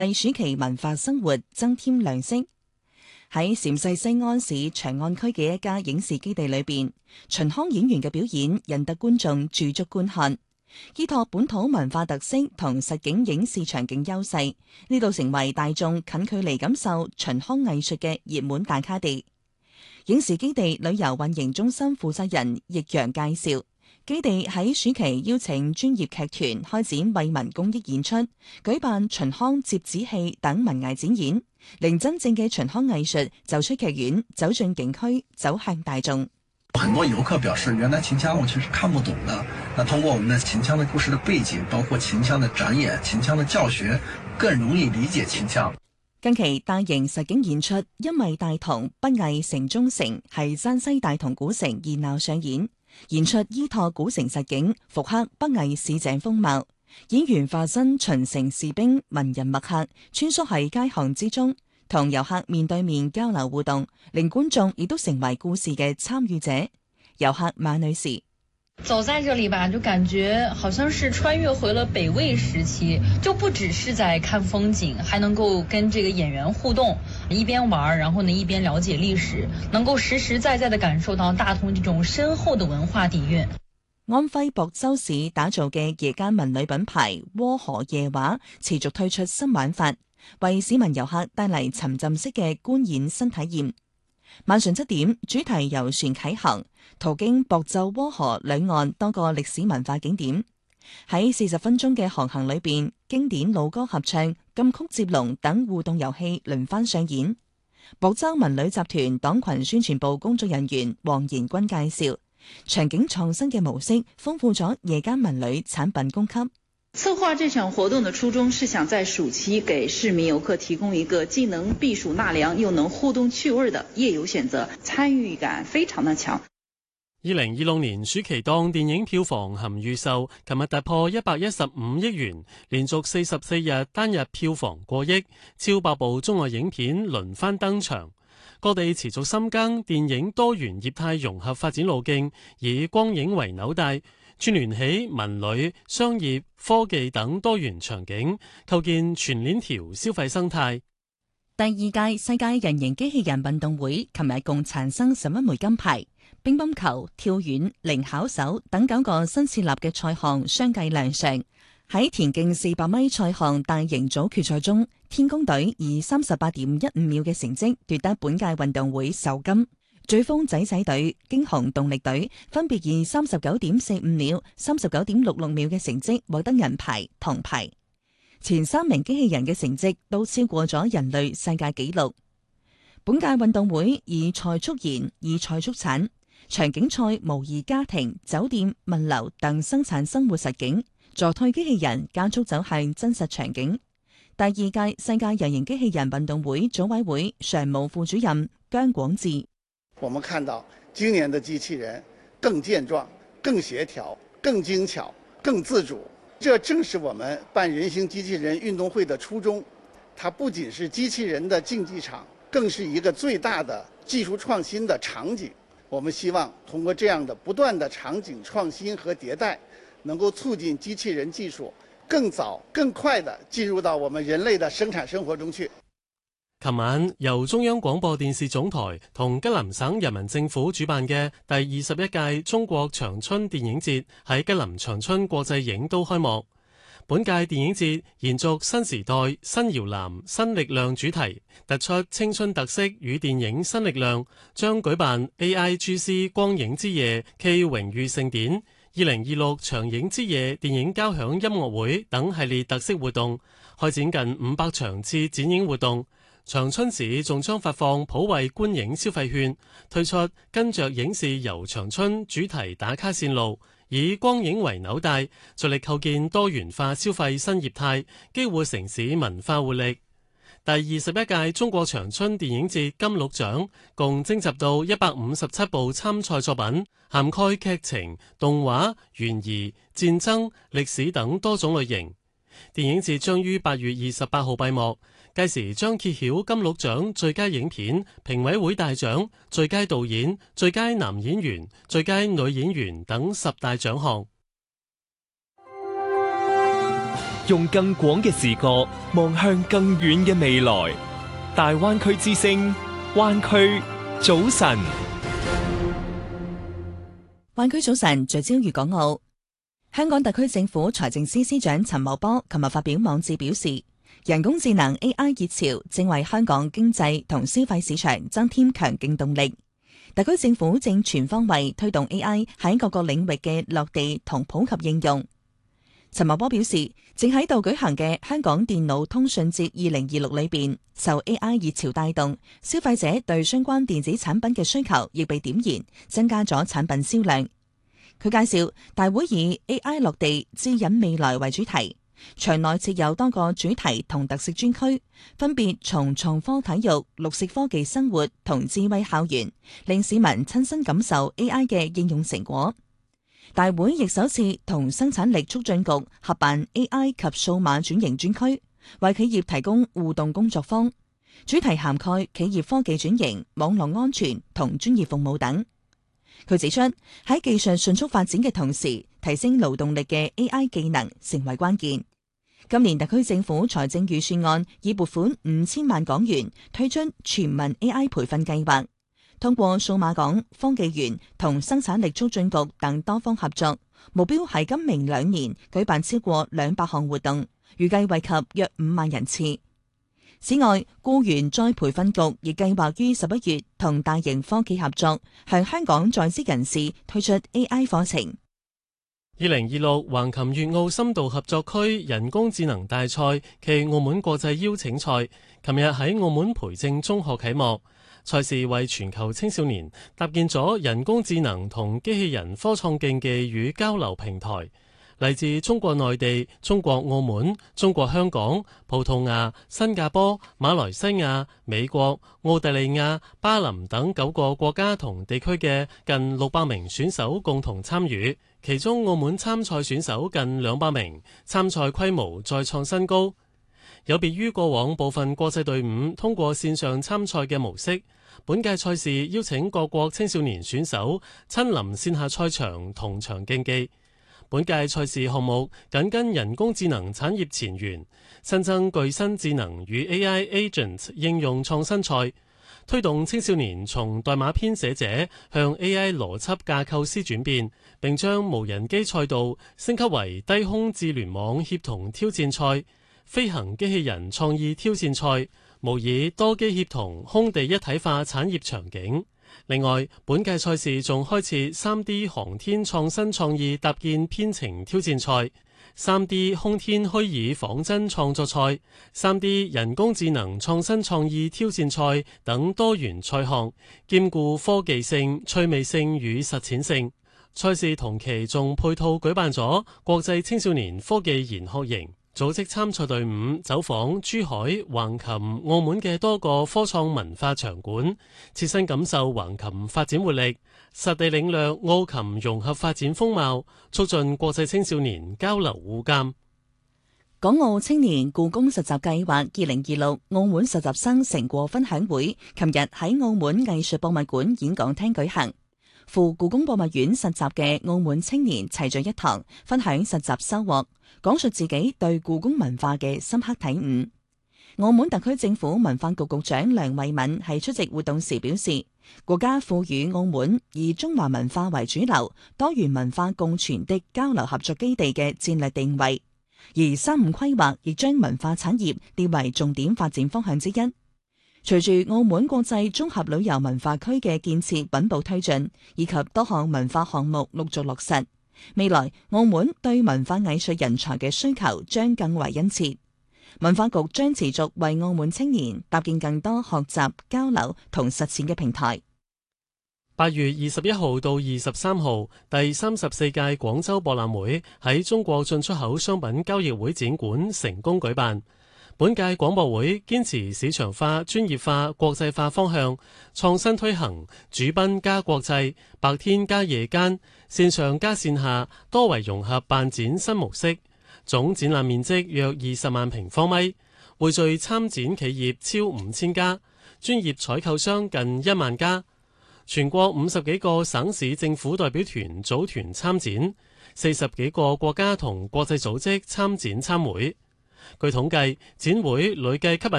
為暑期文化生活增添亮色。喺陝西西安市長安區嘅一家影視基地裏邊，秦腔演員嘅表演引得觀眾駐足觀看。依託本土文化特色同實景影視場景優勢，呢度成為大眾近距離感受秦腔藝術嘅熱門打卡地。影視基地旅遊運營中心負責人易陽介紹，基地喺暑期邀請專業劇團開展惠民公益演出，舉辦秦腔折子戲等文藝展演，令真正嘅秦腔藝術走出劇院，走進景區，走向大眾。 很多遊客表示，原來秦腔我其實看不懂的，那通過我們的秦腔的故事的背景，包括秦腔的展演、秦腔的教學，更容易理解秦腔。 近期大型實景演出《因為大同不藝城中城》係山西大同古城熱鬧上演，演出依託古城實景，復刻北魏市井風貌。演員化身秦城士兵、文人墨客，穿梭喺街巷之中，同遊客面對面交流互動，令觀眾亦都成為故事嘅參與者。遊客馬女士。 走在這裡吧，就感覺好像是穿越回了北魏時期，就不只是在看風景，還能夠跟這個演員互動，一邊玩，然後呢一邊了解歷史，能夠實實在在地感受到大同這種深厚的文化底蘊。 安徽亳州市打造嘅夜間文旅品牌窩河夜話持續推出新玩法，為市民遊客帶嚟沉浸式嘅觀演新體驗。晚上7點，主題遊船啟航，途經亳州窩河兩岸多個歷史文化景點。喺40分鐘嘅航行裏邊，經典老歌合唱、禁曲接龍等互動遊戲輪番上演。亳州文旅集團黨群宣傳部工作人員黃賢軍介紹，場景創新嘅模式豐富咗夜間文旅產品供給。 策劃這場活動的初衷是想在暑期給市民遊客提供一個既能避暑納涼又能互動趣味的夜遊選擇，參與感非常的強。 2026年暑期檔電影票房含預售，琴日突破115億元，連續44日單日票房過億，超百部中外影片輪番登場。各地持續深耕電影多元業態融合發展路徑，以光影為紐帶，串聯起文旅、商業、科技等多元場景，構建全鏈條消費生態。 第二屆世界人形機器人運動會琴日共產生11枚金牌，乒乓球、跳遠、靈巧手等9個新設立嘅賽項相繼亮相。喺田徑400米賽項大型組決賽中，天宮隊以38.15秒嘅成績奪得本屆運動會首金。追風仔仔隊、驚鴻動力隊分別以39.45秒、39.66秒嘅成績獲得銀牌、銅牌。前3名機器人嘅成績都超過咗人類世界紀錄。本屆運動會以賽速燃，以賽速產，場景賽模擬家庭、酒店、物流等生產生活實景，助推機器人加速走向真實場景。第二屆世界人形機器人運動會組委會常務副主任姜廣智。 我們看到今年的機器人更健壯、更協調、更精巧、更自主，這正是我們辦人形機器人運動會的初衷。它不僅是機器人的競技場，更是一個最大的技術創新的場景。我們希望通過這樣的不斷的場景創新和迭代，能夠促進機器人技術更早、更快地進入到我們人類的生產生活中去。 琴晚由中央廣播電視總台同吉林省人民政府主辦嘅第21屆中國長春電影節喺吉林長春國際影都開幕。本屆電影節延續新時代、新搖籃、新力量主題，突出青春特色與電影新力量，將舉辦 AIGC 光影之夜暨榮譽盛典、2026長影之夜電影交響音樂會等系列特色活動，開展近500場次展映活動。長春市仲將發放普惠觀影消費券，推出跟着影視遊長春主題打卡線路，以光影為紐帶，着力構建多元化消費新業態，激活城市文化活力。第21屆中國長春電影節金鹿獎共徵集到157部參賽作品，涵蓋劇情、動畫、懸疑、戰爭、歷史等多種類型。電影節將於8月28號閉幕。屆時將揭曉金鹿獎最佳影片、評委會大獎、最佳導演、最佳男演員、最佳女演員等10大獎項。 用更廣嘅視角望向更遠嘅未來。大灣區之聲，灣區早晨。 灣區早晨聚焦粵港澳。香港特區政府財政司司長陳茂波琴日發表網誌表示，人工智能 AI 熱潮正為香港經濟同消費市場增添強勁動力。特區政府正全方位推動 AI 喺各個領域嘅落地同普及應用。陳茂波表示，正喺度舉行嘅香港電腦通訊節2026裏邊，受 AI 熱潮帶動，消費者對相關電子產品嘅需求亦被點燃，增加咗產品銷量。佢介紹，大會以 AI 落地指引未來為主題，場內設有多個主題同特色專區，分別從創科體育、綠色科技生活同智慧校園，令市民親身感受 AI 嘅應用成果。大會亦首次同生產力促進局合辦 AI 及數碼轉型專區，為企業提供互動工作坊，主題涵蓋企業科技轉型、網絡安全同專業服務等。佢指出，喺技術迅速發展嘅同時，提升勞動力嘅 AI 技能成為關鍵。今年特區政府財政預算案已撥款5000萬港元推出全民 AI 培訓計劃。通過數碼港、科技園同生產力促進局等多方合作，目標係今明2年舉辦超過200項活動，預計惠及約5萬人次。此外，僱員再培訓局亦計劃於11月同大型科技合作，向香港在職人士推出 AI 課程。 2026橫琴粵澳深度合作區人工智能大賽暨澳門國際邀請賽，琴日喺澳門培正中學啟幕。賽事為全球青少年搭建咗人工智能同機器人科創競技與交流平台，嚟自中國內地、中國澳門、中國香港、葡萄牙、新加坡、馬來西亞、美國、澳大利亞、巴林等9個國家同地區嘅近600名選手共同參與，其中澳門參賽選手近200名，參賽規模再創新高。有別於過往部分國際隊伍通過線上參賽嘅模式，本屆賽事邀請各國青少年選手親臨線下賽場同場競技。本屆賽事項目緊跟人工智能產業前沿，新增具身智能與 AI Agent 應用創新賽，推動青少年從代碼編寫者向 AI 邏輯架構師轉變，並將無人機賽道升級為低空智聯網協同挑戰賽、飛行機器人創意挑戰賽，模擬多機協同空地一體化產業場景。另外，本屆賽事仲開設 3D 航天創新創意搭建編程挑戰賽、3D 空天虛擬仿真創作賽、3D 人工智能創新創意挑戰賽等多元賽項，兼顧科技性、趣味性與實踐性。賽事同期仲配套舉辦咗國際青少年科技研學營，組織參賽隊伍走訪珠海、橫琴、澳門嘅多個科創文化場館，切身感受橫琴發展活力，實地領略澳琴融合發展風貌，促進國際青少年交流互鑑。 港澳青年故宮實習計劃2026澳門實習生成果分享會，琴日喺澳門藝術博物館演講廳舉行。赴故宮博物院實習嘅澳門青年齊聚一堂，分享實習收穫，講述自己對故宮文化嘅深刻體悟。澳門特區政府文化局局長梁慧敏喺出席活動時表示，國家賦予澳門以中華文化為主流、多元文化共存的交流合作基地嘅戰略定位，而3.5規劃亦將文化產業列為重點發展方向之一。隨住澳門國際綜合旅遊文化區嘅建設穩步推進，以及多項文化項目陸續落實，未來澳門對文化藝術人才嘅需求將更為殷切。文化局將持續為澳門青年搭建更多學習、交流同實踐嘅平台。 8月21號到23號，第34屆廣州博覽會喺中國進出口商品交易會展館成功舉辦。本屆廣博會堅持市場化、專業化、國際化方向，創新推行主賓加國際、白天加夜間、線上加線下多維融合辦展新模式。總展覽面積約20萬平方米，匯聚參展企業超5000家，專業採購商近1萬家。全國50幾個省市政府代表團組團參展， 40幾個國家同國際組織參展參會。據統計，展會累計吸引